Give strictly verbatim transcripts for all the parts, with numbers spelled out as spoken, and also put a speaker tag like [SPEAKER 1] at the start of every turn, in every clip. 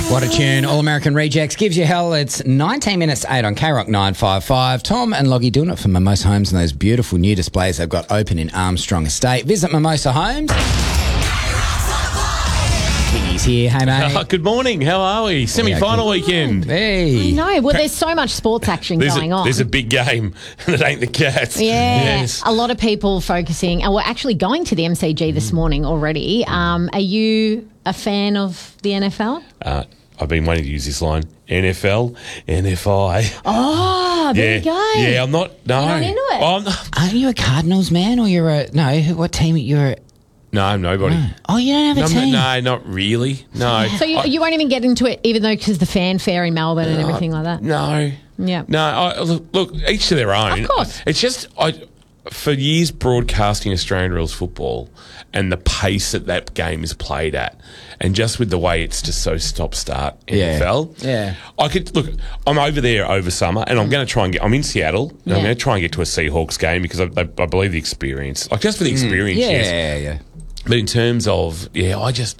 [SPEAKER 1] What a tune. All American Rejects gives you hell. It's nineteen minutes to eight on K Rock nine five five. Tom and Loggy doing it for Mimosa Homes and those beautiful new displays they've got open in Armstrong Estate. Visit Mimosa Homes. He's here. Hey, mate.
[SPEAKER 2] Oh, good morning. How are we? Semi-final weekend.
[SPEAKER 1] Hey.
[SPEAKER 3] I know. Well, there's so much sports action
[SPEAKER 2] There's
[SPEAKER 3] going
[SPEAKER 2] a,
[SPEAKER 3] on.
[SPEAKER 2] There's a big game, and it ain't the Cats.
[SPEAKER 3] Yeah,
[SPEAKER 2] Yes.
[SPEAKER 3] a lot of people focusing, and we're actually going to the M C G this morning already. Um, are you a fan of the N F L?
[SPEAKER 2] Uh, I've been waiting to use this line. N F L, N F I.
[SPEAKER 3] Oh, there
[SPEAKER 2] yeah.
[SPEAKER 3] you go.
[SPEAKER 2] Yeah, I'm not. No.
[SPEAKER 3] You're not into it?
[SPEAKER 2] I'm not,
[SPEAKER 1] Aren't you a Cardinals man or you're a... No, who- what team? You're a...
[SPEAKER 2] no, nobody.
[SPEAKER 1] Oh, you don't have a
[SPEAKER 2] No,
[SPEAKER 1] team?
[SPEAKER 2] no, not really. No.
[SPEAKER 3] So you, you won't even get into it, even though because the fanfare in Melbourne and everything like that.
[SPEAKER 2] No.
[SPEAKER 3] Yeah.
[SPEAKER 2] No, I, look, look, each to their own.
[SPEAKER 3] Of course.
[SPEAKER 2] It's just, I, for years broadcasting Australian rules football and the pace that that game is played at, and just with the way it's just so stop-start N F L,
[SPEAKER 1] Yeah.
[SPEAKER 2] I could, look, I'm over there over summer and I'm going to try and get, I'm in Seattle, and I'm
[SPEAKER 3] Yeah.
[SPEAKER 2] going to try and get to a Seahawks game because I, I, I believe the experience, like just for the experience,
[SPEAKER 1] Yeah,
[SPEAKER 2] yes.
[SPEAKER 1] yeah, yeah.
[SPEAKER 2] But in terms of, yeah, I just,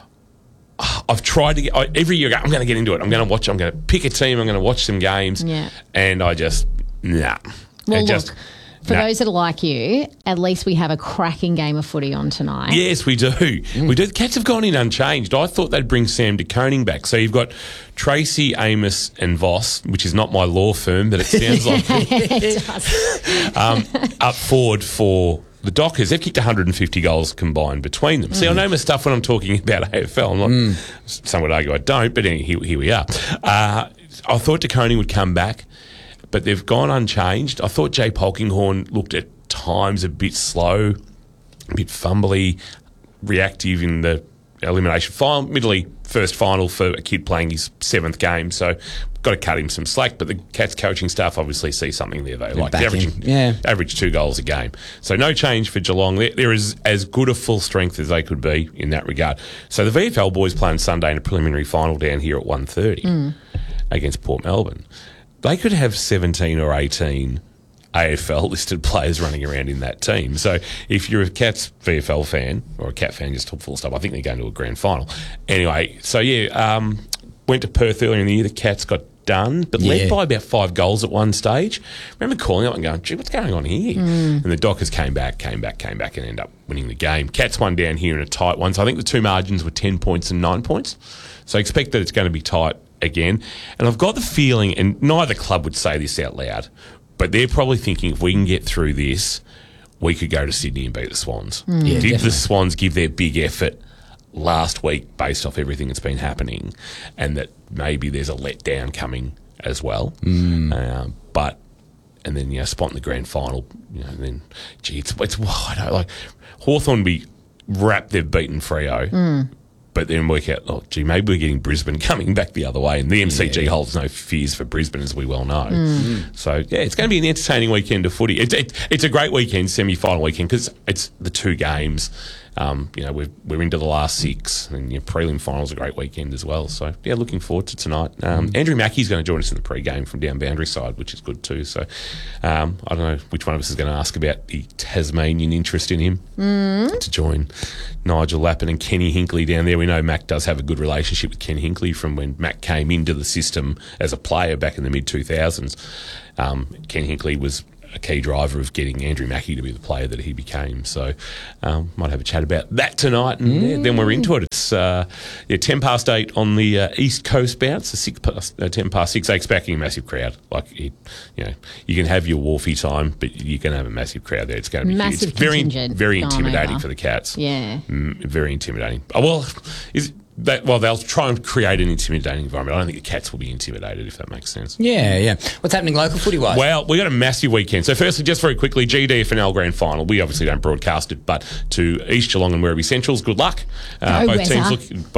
[SPEAKER 2] I've tried to get, I, every year I go, I'm going to get into it. I'm going to watch, I'm going to pick a team, I'm going to watch some games.
[SPEAKER 3] Yeah.
[SPEAKER 2] And I just, nah.
[SPEAKER 3] Well,
[SPEAKER 2] It
[SPEAKER 3] look,
[SPEAKER 2] just,
[SPEAKER 3] for
[SPEAKER 2] nah.
[SPEAKER 3] those that are like you, at least we have a cracking game of footy on tonight.
[SPEAKER 2] Yes, we do. We do. The Cats have gone in unchanged. I thought they'd bring Sam de Koning back. So you've got Tracy, Amos and Voss, which is not my law firm, but it sounds like
[SPEAKER 3] It does.
[SPEAKER 2] um, up forward for the Dockers. They've kicked one hundred fifty goals combined between them. See, I know my stuff when I'm talking about A F L. I'm not, some would argue I don't, but anyway, here, here we are. Uh, I thought de Koning would come back, but they've gone unchanged. I thought Jay Polkinghorne looked at times a bit slow, a bit fumbly, reactive in the elimination final. Admittedly, first final for a kid playing his seventh game, so got to cut him some slack. But the Cats coaching staff obviously see something there. They like
[SPEAKER 1] back
[SPEAKER 2] the averaging,
[SPEAKER 1] him. Yeah.
[SPEAKER 2] average two goals a game. So no change for Geelong. They're, they're as, as good a full strength as they could be in that regard. So the V F L boys playing Sunday in a preliminary final down here at one thirty against Port Melbourne. They could have seventeen or eighteen A F L listed players running around in that team. So if you're a Cats V F L fan or a Cat fan, just full stop, I think they're going to a grand final. Anyway, so yeah, um, went to Perth earlier in the year. The Cats got done, but
[SPEAKER 1] Yeah.
[SPEAKER 2] led by about five goals at one stage. Remember calling up and going, gee, what's going on here? And the Dockers came back, came back, came back and ended up winning the game. Cats won down here in a tight one. So I think the two margins were ten points and nine points. So I expect that it's going to be tight again. And I've got the feeling, and neither club would say this out loud, but they're probably thinking if we can get through this, we could go to Sydney and beat the Swans.
[SPEAKER 1] Yeah,
[SPEAKER 2] Did
[SPEAKER 1] definitely.
[SPEAKER 2] the Swans give their big effort last week based off everything that's been happening, and that maybe there's a letdown coming as well? Uh, but and then you know, spot in the grand final, you know, and then gee, it's it's I don't like Hawthorn be wrapped they've beaten Freo. But then work out, oh, gee, maybe we're getting Brisbane coming back the other way. And the M C G holds no fears for Brisbane, as we well know. So, yeah, it's going to be an entertaining weekend of footy. It's, it, it's a great weekend, semi-final weekend, because it's the two games. Um, you know, we're, we're into the last six, and your prelim final's a great weekend as well. So, yeah, looking forward to tonight. Um, Andrew Mackey's going to join us in the pre-game from down Boundary Side, which is good too. So, um, I don't know which one of us is going to ask about the Tasmanian interest in him to join Nigel Lappin and Kenny Hinkley down there. We know Mac does have a good relationship with Ken Hinkley from when Mac came into the system as a player back in the mid two thousands. Um, Ken Hinkley was a key driver of getting Andrew Mackey to be the player that he became. So um, might have a chat about that tonight, and yeah, then we're into it. It's uh, yeah, ten past eight on the uh, East Coast bounce, the six past, uh, ten past six. They're expecting a massive crowd. Like, it, you know, you can have your Wharfie time, but you're going to have a massive crowd there. It's going to be
[SPEAKER 3] Massive
[SPEAKER 2] it's very,
[SPEAKER 3] contingent
[SPEAKER 2] very
[SPEAKER 3] going
[SPEAKER 2] intimidating
[SPEAKER 3] over.
[SPEAKER 2] for the Cats.
[SPEAKER 3] Yeah.
[SPEAKER 2] Mm, very intimidating. Oh, well, is that, well, they'll try and create an intimidating environment. I don't think the Cats will be intimidated, if that makes sense.
[SPEAKER 1] Yeah, yeah. What's happening local footy-wise?
[SPEAKER 2] Well, we got a massive weekend. So firstly, just very quickly, G D F N L Grand Final. We obviously don't broadcast it, but to East Geelong and Werribee Centrals, good luck. Uh,
[SPEAKER 3] Go
[SPEAKER 2] both teams
[SPEAKER 3] Wezza.
[SPEAKER 2] look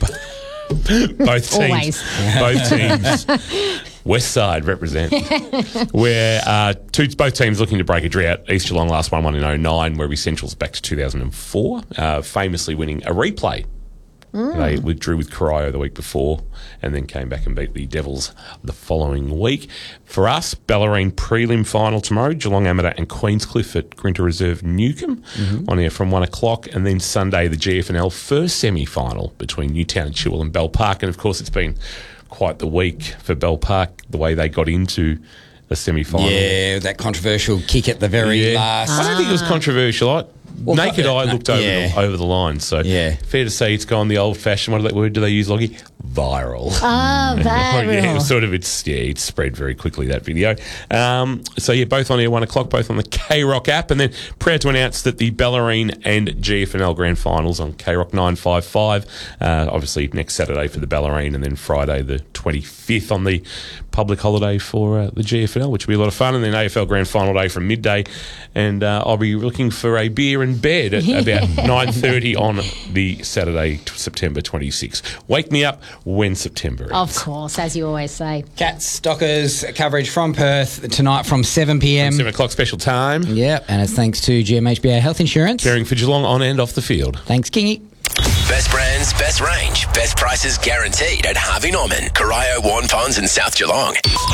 [SPEAKER 2] both, both teams
[SPEAKER 3] Always.
[SPEAKER 2] both teams West Side represent. Where uh, two, both teams looking to break a drought. East Geelong last one one in oh nine, Werribee Centrals back to two thousand four, uh, famously winning a replay
[SPEAKER 3] Mm.
[SPEAKER 2] They withdrew with Corio the week before and then came back and beat the Devils the following week. For us, Bellarine prelim final tomorrow, Geelong Amateur and Queenscliff at Grinta Reserve Newcombe mm-hmm. on air from one o'clock. And then Sunday, the G F N L first semi-final between Newtown and Chilwell and Bell Park. And, of course, it's been quite the week for Bell Park, the way they got into the semi-final.
[SPEAKER 1] Yeah, that controversial kick at the very
[SPEAKER 2] yeah.
[SPEAKER 1] last.
[SPEAKER 2] I don't think it was controversial. I, well, Naked eye
[SPEAKER 1] no,
[SPEAKER 2] looked over,
[SPEAKER 1] yeah.
[SPEAKER 2] the, over the line. So
[SPEAKER 1] yeah.
[SPEAKER 2] fair to say it's gone the old-fashioned, what word do they use, Loggy? Viral.
[SPEAKER 3] Oh, viral.
[SPEAKER 2] yeah, it was sort of, it's, yeah, it spread very quickly, that video. Um, so, yeah, both on air one o'clock, both on the K-Rock app. And then proud to announce that the Bellarine and G F N L Grand Finals on K-Rock nine fifty-five. Uh, obviously, next Saturday for the Bellarine and then Friday the twenty-fifth on the public holiday for uh, the G F N L, which will be a lot of fun. And then A F L Grand Final day from midday. And uh, I'll be looking for a beer in bed at
[SPEAKER 3] yeah.
[SPEAKER 2] about nine thirty on the Saturday, September twenty-sixth. Wake me up when September ends.
[SPEAKER 3] Of course, as you always say.
[SPEAKER 1] Cats, Stockers coverage from Perth tonight from seven p.m.
[SPEAKER 2] seven o'clock special time.
[SPEAKER 1] Yep, and it's thanks to G M H B A Health Insurance.
[SPEAKER 2] Caring for Geelong on and off the field.
[SPEAKER 1] Thanks, Kingy.
[SPEAKER 4] Best brands, best range, best prices guaranteed at Harvey Norman, Corio, Warren Ponds and South Geelong.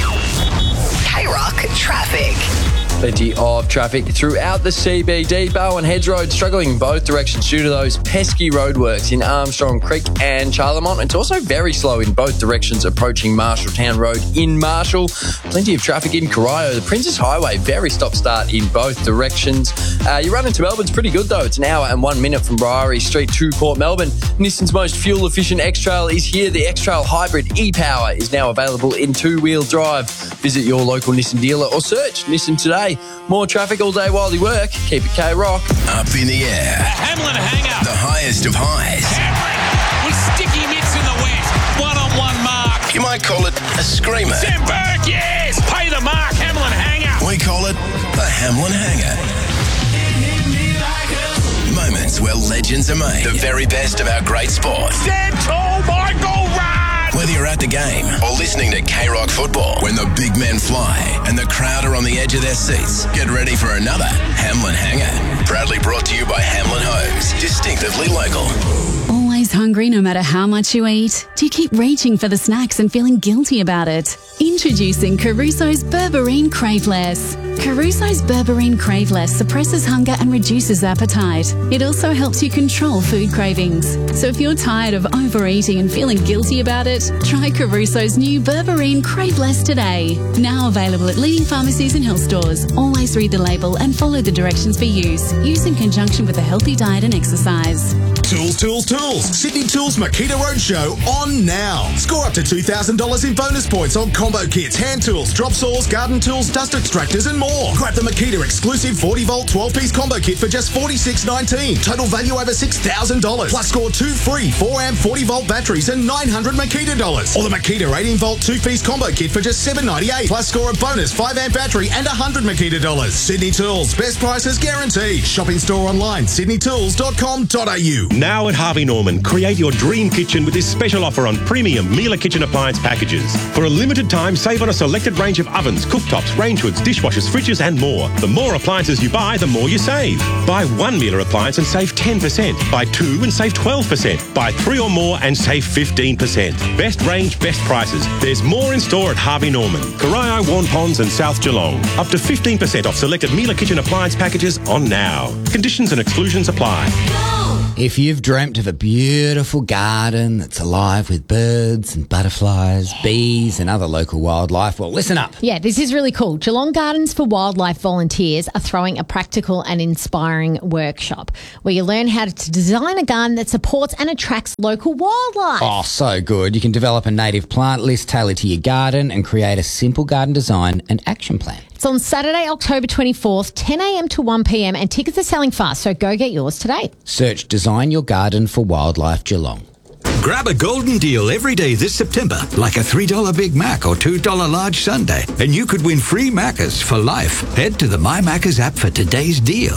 [SPEAKER 5] K-Rock traffic.
[SPEAKER 6] Plenty of traffic throughout the C B D. Bowen Heads Road struggling in both directions due to those pesky roadworks in Armstrong Creek and Charlemont. It's also very slow in both directions approaching Marshalltown Road in Marshall. Plenty of traffic in Corio. The Princess Highway, very stop-start in both directions. Uh, you run into Melbourne's pretty good though. It's an hour and one minute from Briery Street to Port Melbourne. Nissan's most fuel-efficient X-Trail is here. The X-Trail Hybrid E-Power is now available in two-wheel drive. Visit your local Nissan dealer or search Nissan today. More traffic all day while you work. Keep it K-Rock.
[SPEAKER 4] Up in the air.
[SPEAKER 7] A Hamlin hanger.
[SPEAKER 4] The highest of highs.
[SPEAKER 7] Cameron with sticky mitts in the wet. One-on-one mark.
[SPEAKER 4] You might call it a screamer.
[SPEAKER 7] Sam Burke, yes. Pay the mark. Hamlin hanger.
[SPEAKER 4] We call it a Hamlin hanger. Moments where legends are made. The very best of our great sport.
[SPEAKER 7] Stand tall, Michael, run.
[SPEAKER 4] Whether you're at the game or listening to K-Rock football, when the big men fly and the crowd are on the edge of their seats, get ready for another Hamlin Hanger. Proudly brought to you by Hamlin Homes. Distinctively local.
[SPEAKER 8] Always hungry no matter how much you eat? Do you keep reaching for the snacks and feeling guilty about it? Introducing Caruso's Berberine Craveless. Caruso's Berberine Craveless suppresses hunger and reduces appetite. It also helps you control food cravings. So if you're tired of overeating and feeling guilty about it, try Caruso's new Berberine Craveless today. Now available at leading pharmacies and health stores. Always read the label and follow the directions for use. Use in conjunction with a healthy diet and exercise.
[SPEAKER 9] Tools, tools, tools. Sydney Tools Makita Roadshow on now. Score up to two thousand dollars in bonus points on combo kits, hand tools, drop saws, garden tools, dust extractors and more. Grab the Makita exclusive forty volt twelve piece combo kit for just forty-six nineteen. Total value over six thousand dollars. Plus score two free four amp forty volt batteries and nine hundred Makita dollars. Or the Makita eighteen volt two piece combo kit for just seven ninety-eight. Plus score a bonus five amp battery and one hundred Makita dollars. Sydney Tools, best prices guaranteed. Shopping store online, sydney tools dot com dot a u.
[SPEAKER 10] Now at Harvey Norman, create your dream kitchen with this special offer on premium Miele kitchen appliance packages. For a limited time, save on a selected range of ovens, cooktops, range hoods, dishwashers, fridges and more. The more appliances you buy, the more you save. Buy one Miele appliance and save ten percent. Buy two and save twelve percent. Buy three or more and save fifteen percent. Best range, best prices. There's more in store at Harvey Norman, Corio, Warren Ponds and South Geelong. Up to fifteen percent off selected Miele kitchen appliance packages on now. Conditions and exclusions apply.
[SPEAKER 1] If you've dreamt of a beautiful garden that's alive with birds and butterflies, yeah. bees and other local wildlife, well, listen up.
[SPEAKER 3] Yeah, this is really cool. Geelong Gardens for Wildlife volunteers are throwing a practical and inspiring workshop where you learn how to design a garden that supports and attracts local wildlife.
[SPEAKER 1] Oh, so good. You can develop a native plant list tailored to your garden and create a simple garden design and action plan.
[SPEAKER 3] It's on Saturday, October twenty-fourth, ten a.m. to one p.m. and tickets are selling fast, so go get yours today.
[SPEAKER 1] Search Design Your Garden for Wildlife Geelong.
[SPEAKER 11] Grab a golden deal every day this September, like a three dollar Big Mac or two dollar large sundae, and you could win free Maccas for life. Head to the My Maccas app for today's deal.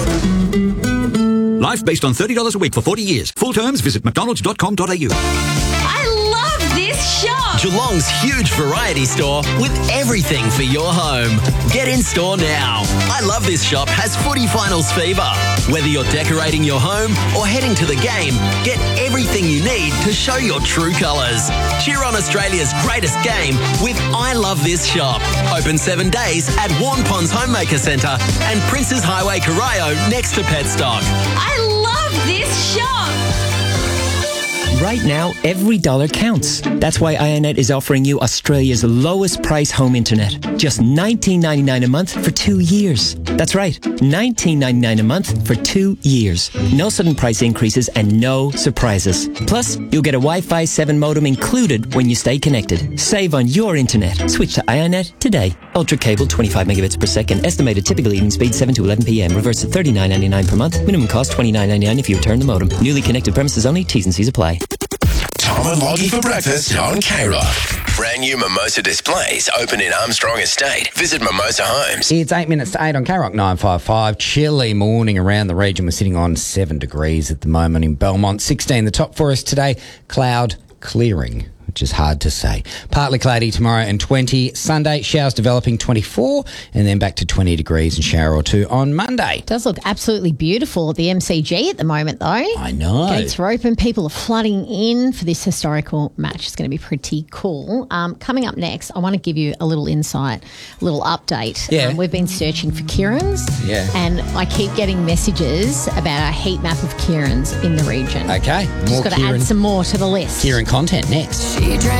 [SPEAKER 11] Life based on thirty dollars a week for forty years. Full terms, visit mcdonalds dot com dot a u.
[SPEAKER 5] I love this shop.
[SPEAKER 12] Geelong's huge variety store with everything for your home. Get in store now. I Love This shop has footy finals fever. Whether you're decorating your home or heading to the game, get everything you need to show your true colours. Cheer on Australia's greatest game with I Love This shop. Open seven days at Warn Ponds Homemaker Centre and Princes Highway, Corio, next to Petstock.
[SPEAKER 13] I love this shop.
[SPEAKER 14] Right now, every dollar counts. That's why Ionet is offering you Australia's lowest price home internet. Just nineteen ninety-nine a month for two years. That's right, nineteen ninety-nine a month for two years. No sudden price increases and no surprises. Plus, you'll get a Wi-Fi seven modem included when you stay connected. Save on your internet. Switch to Ionet today. Ultra cable, twenty-five megabits per second. Estimated typical evening speed seven to eleven p.m. Reverse to thirty-nine ninety-nine per month. Minimum cost twenty-nine ninety-nine if you return the modem. Newly connected premises only. T's and C's apply.
[SPEAKER 4] Tom and Loggy for breakfast on K-Rock. Brand new Mimosa displays open in Armstrong Estate. Visit Mimosa Homes.
[SPEAKER 1] It's eight minutes to eight on K-Rock nine five five. Chilly morning around the region. We're sitting on seven degrees at the moment in Belmont. sixteen the top for us today. Cloud clearing, which is hard to say. Partly cloudy tomorrow and twenty. Sunday, showers developing twenty-four, and then back to twenty degrees and shower or two on Monday.
[SPEAKER 3] It does look absolutely beautiful at the M C G at the moment, though.
[SPEAKER 1] I know.
[SPEAKER 3] Gates are open. People are flooding in for this historical match. It's going to be pretty cool. Um, coming up next, I want to give you a little insight, a little update.
[SPEAKER 1] Yeah.
[SPEAKER 3] Um, we've been searching for Kieran's.
[SPEAKER 1] Yeah.
[SPEAKER 3] And I keep getting messages about our heat map of Kieran's in the region.
[SPEAKER 1] Okay.
[SPEAKER 3] Just
[SPEAKER 1] More
[SPEAKER 3] got to
[SPEAKER 1] Kieran,
[SPEAKER 3] add some more to the list.
[SPEAKER 1] Kieran content next.
[SPEAKER 5] She drank